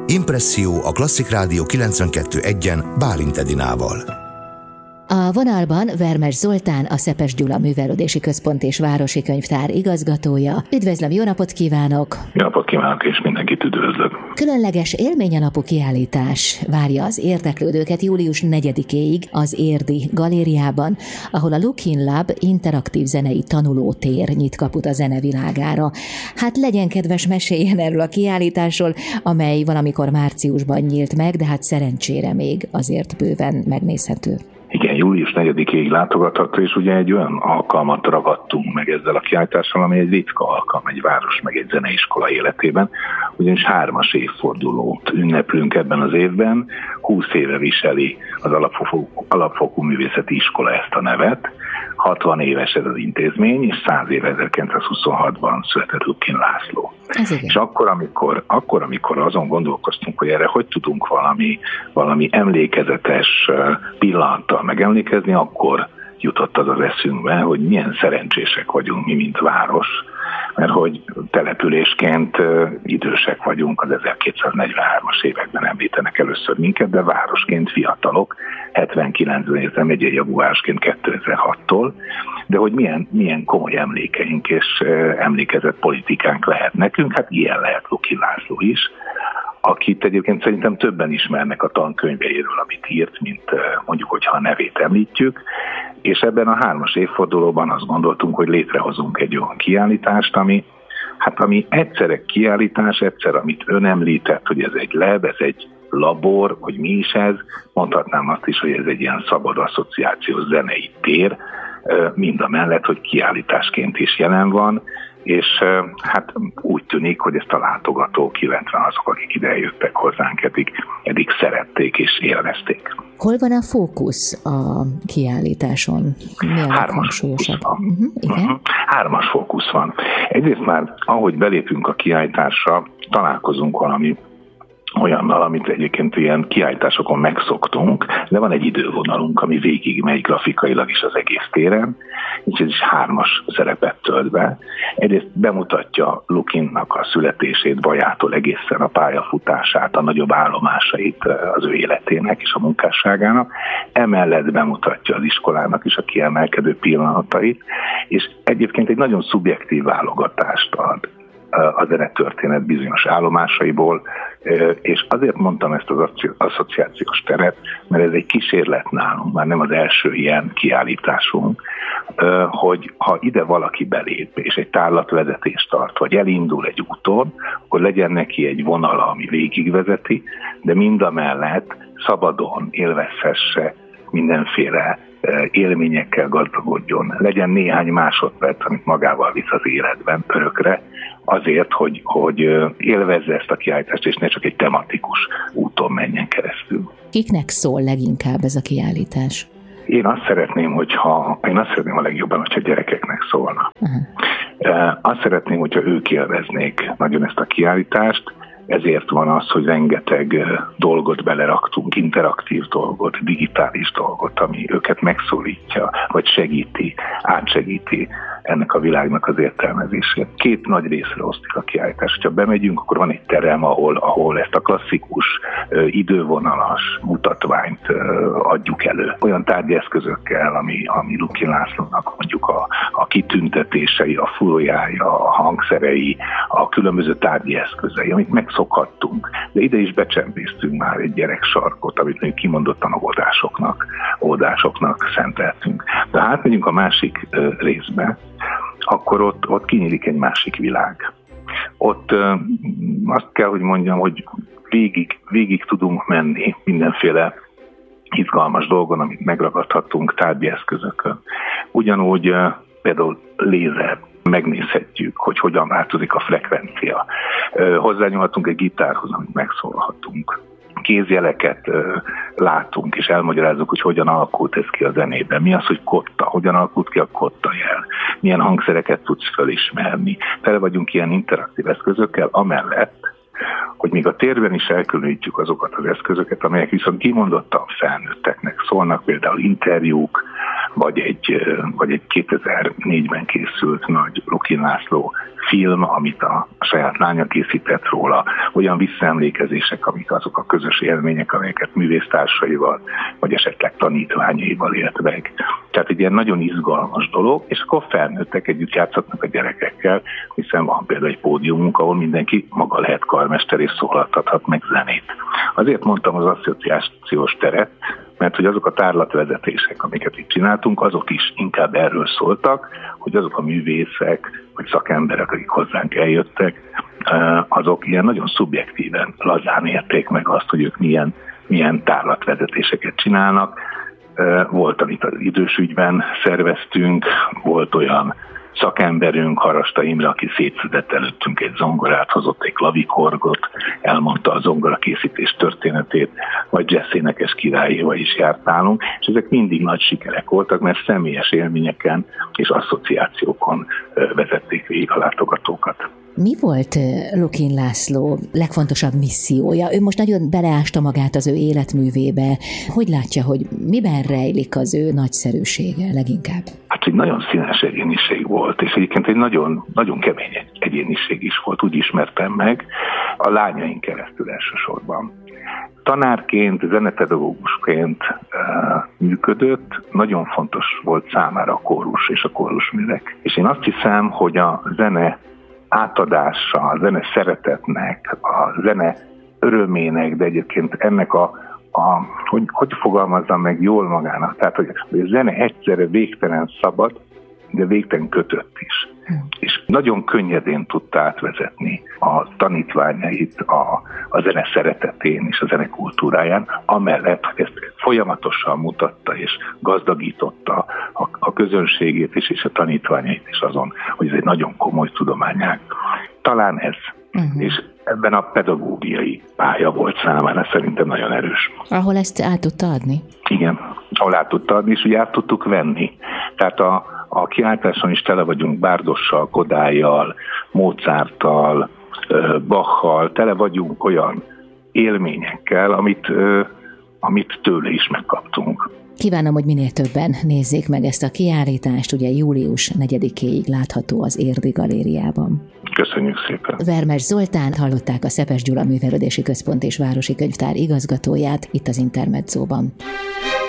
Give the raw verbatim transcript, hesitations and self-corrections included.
Impresszió a Klasszik Rádió kilencvenkettő egyen Bálint Edinával. A vonalban Vermes Zoltán, a Szepes Gyula Művelődési Központ és Városi Könyvtár igazgatója. Üdvözlöm, jó napot kívánok! Jó napot kívánok, és mindenkit üdvözlök! Különleges élményalapú kiállítás várja az érdeklődőket július negyedikéig az Érdi Galériában, ahol a Lookin Lab interaktív zenei tanulótér nyit kaput a zenevilágára. Hát legyen kedves, meséljen erről a kiállításról, amely valamikor márciusban nyílt meg, de hát szerencsére még azért bőven megnézhető. Igen, július negyedikéig látogatható, és ugye egy olyan alkalmat ragadtunk meg ezzel a kiállítással, ami egy ritka alkalom egy város meg egy zeneiskola életében, ugyanis hármas évfordulót ünneplünk ebben az évben, húsz éve viseli az alapfokú, alapfokú művészeti iskola ezt a nevet, hatvan éves ez az intézmény, és száz éve ezerkilencszázhuszonhatban született Lookin László. És akkor amikor, akkor, amikor azon gondolkoztunk, hogy erre hogy tudunk valami, valami emlékezetes pillanattal megemlékezni, akkor jutott az az eszünkbe, hogy milyen szerencsések vagyunk mi, mint város, mert hogy településként idősek vagyunk, az ezerkétszáznegyvenhármas években említenek először minket, de városként fiatalok, hetvenkilencben értem megyei jogúvárosként kétezer-hattól, de hogy milyen, milyen komoly emlékeink és emlékezett politikánk lehet nekünk, hát ilyen lehet Lookin László is, akit egyébként szerintem többen ismernek a tankönyveiről, amit írt, mint mondjuk, hogyha a nevét említjük, és ebben a hármas évfordulóban azt gondoltunk, hogy létrehozunk egy olyan kiállítást, ami, hát ami egyszerre kiállítás, egyszer, amit ön említett, hogy ez egy lab, ez egy labor, hogy mi is ez, mondhatnám azt is, hogy ez egy ilyen szabad asszociációs zenei tér, mind a mellett, hogy kiállításként is jelen van, és hát úgy tűnik, hogy ezt a látogatók, illetve azok, akik ide jöttek hozzánk, eddig, eddig szerették és élvezték. Hol van a fókusz a kiállításon? Milyen Hármas fókusz van. Uh-huh, igen. Uh-huh. Hármas fókusz van. Egyrészt már, ahogy belépünk a kiállításra, találkozunk valami olyannal, amit egyébként ilyen kiállításokon megszoktunk, de van egy idővonalunk, ami végig megy grafikailag is az egész téren, és ez is hármas szerepet tölt be. Egyrészt bemutatja Lookinnak a születését, Bajától egészen a pályafutását, a nagyobb állomásait az ő életének és a munkásságának. Emellett bemutatja az iskolának is a kiemelkedő pillanatait, és egyébként egy nagyon szubjektív válogatást ad a zenetörténet bizonyos állomásaiból, és azért mondtam ezt az asszociációs teret, mert ez egy kísérlet nálunk, már nem az első ilyen kiállításunk, hogy ha ide valaki belép, és egy tárlatvezetést tart, vagy elindul egy úton, akkor legyen neki egy vonala, ami végigvezeti, de mindamellett szabadon élvezhesse mindenféle élményekkel gazdagodjon. Legyen néhány másodperc, amit magával visz az életben örökre, azért, hogy, hogy élvezze ezt a kiállítást, és ne csak egy tematikus úton menjen keresztül. Kiknek szól leginkább ez a kiállítás? Én azt szeretném, hogyha, én azt szeretném a legjobban, hogyha gyerekeknek szólna. Uh-huh. Azt szeretném, hogyha ők élveznék nagyon ezt a kiállítást, ezért van az, hogy rengeteg dolgot beleraktunk, interaktív dolgot, digitális dolgot, ami őket megszólítja, vagy segíti, átsegíti ennek a világnak az értelmezését. Két nagy részre osztik a kiállítást. Ha bemegyünk, akkor van egy terem, ahol, ahol ezt a klasszikus, idővonalas mutatványt adjuk elő. Olyan tárgyi eszközökkel, ami, ami Lookin Lászlónak mondjuk a, a kitüntetései, a furójája, a hangszerei, a különböző tárgyi eszközei, amit megszokhattunk. De ide is becsempésztünk már egy gyereksarkot, amit még kimondottan oldásoknak, oldásoknak szenteltünk. De hát megyünk a másik részbe, akkor ott, ott kinyílik egy másik világ. Ott ö, azt kell, hogy mondjam, hogy végig, végig tudunk menni mindenféle izgalmas dolgon, amit megragadhatunk tárgyi eszközökön. Ugyanúgy ö, például lézer, megnézhetjük, hogy hogyan változik a frekvencia. Ö, hozzányúlhatunk egy gitárhoz, amit megszólhatunk. Kézjeleket ö, látunk, és elmagyarázzuk, hogy hogyan alakult ez ki a zenében. Mi az, hogy kotta, hogyan alakult ki a kotta jel, milyen hangszereket tudsz felismerni. Tele vagyunk ilyen interaktív eszközökkel, amellett, hogy még a térben is elkülönítjük azokat az eszközöket, amelyek viszont kimondottan felnőtteknek szólnak, például interjúk, vagy egy, vagy egy kétezer-négyben készült nagy Lokin László film, amit a saját lánya készített róla, olyan visszaemlékezések, amik azok a közös élmények, amelyeket művésztársaival, vagy esetleg tanítványaival élt meg. Tehát egy ilyen nagyon izgalmas dolog, és akkor felnőttek, együtt játszhatnak a gyerekekkel, hiszen van például egy pódiumunk, ahol mindenki maga lehet karmester és szólaltathat meg zenét. Azért mondtam az asszociációs teret, mert hogy azok a tárlatvezetések, amiket itt csináltunk, azok is inkább erről szóltak, hogy azok a művészek, vagy szakemberek, akik hozzánk eljöttek, azok ilyen nagyon szubjektíven, lazán érték meg azt, hogy ők milyen, milyen tárlatvezetéseket csinálnak. Volt, amit az idős ügyben szerveztünk, volt olyan szakemberünk, Harasta Imre, aki szétszedett előttünk egy zongorát, hozott egy klavikorgot, elmondta a zongorakészítés történetét, vagy jazzénekes királyéval is járt nálunk, és ezek mindig nagy sikerek voltak, mert személyes élményeken és asszociációkon vezették végig a látogatókat. Mi volt Lokin László legfontosabb missziója? Ő most nagyon beleásta magát az ő életművébe. Hogy látja, hogy miben rejlik az ő nagyszerűsége leginkább? Hát egy nagyon színes egyéniség volt, és egyébként egy nagyon, nagyon kemény egyéniség is volt, úgy ismertem meg a lányaink keresztül elsősorban. Tanárként, zenepedagógusként uh, működött, nagyon fontos volt számára a kórus és a kórusművek. És én azt hiszem, hogy a zene átadása, a zene szeretetnek, a zene örömének, de egyébként ennek a, a hogy, hogy fogalmazzam meg jól magának, tehát hogy a zene egyszerre végtelen szabad, de végtelen kötött is. Hmm. És nagyon könnyedén tudta átvezetni a tanítványait a, a zene szeretetén és a zene kultúráján, amellett, hogy ezt folyamatosan mutatta és gazdagította a, a közönségét is, és a tanítványait is azon, hogy ez egy nagyon komoly tudományág. Talán ez. Uh-huh. És ebben a pedagógiai pálya volt számára szerintem nagyon erős. Ahol ezt át tudta adni? Igen, ahol át tudta adni, és ugye át tudtuk venni. Tehát a, a kiáltáson is tele vagyunk Bárdossal, Kodályjal, Mozarttal, Bachal, tele vagyunk olyan élményekkel, amit, amit tőle is megkaptunk. Kívánom, hogy minél többen nézzék meg ezt a kiállítást, ugye július negyedikéig látható az Érdi Galériában. Köszönjük szépen! Vermes Zoltánt hallották, a Szepes Gyula Művelődési Központ és Városi Könyvtár igazgatóját itt az Intermedzóban.